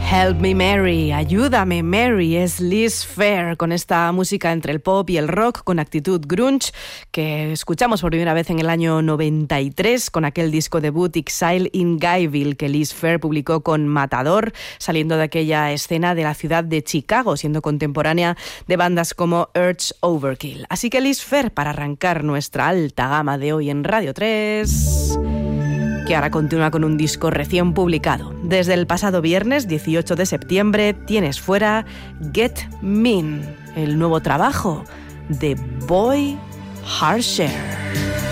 Help me Mary, ayúdame Mary, es Liz Phair con esta música entre el pop y el rock con actitud grunge que escuchamos por primera vez en el año 93 con aquel disco debut Exile in Guyville que Liz Phair publicó con Matador, saliendo de aquella escena de la ciudad de Chicago, siendo contemporánea de bandas como Earth's Overkill. Así que Liz Phair para arrancar nuestra alta gama de hoy en Radio 3... que ahora continúa con un disco recién publicado. Desde el pasado viernes 18 de septiembre tienes fuera Get Mean, el nuevo trabajo de Boy Harsher.